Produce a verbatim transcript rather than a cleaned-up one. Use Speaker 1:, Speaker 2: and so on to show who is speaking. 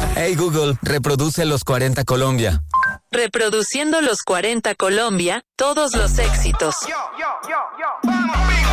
Speaker 1: Hey Google, reproduce los cuarenta Colombia.
Speaker 2: Reproduciendo los cuarenta Colombia, todos los éxitos.
Speaker 3: Yo, yo, yo, yo. Vamos,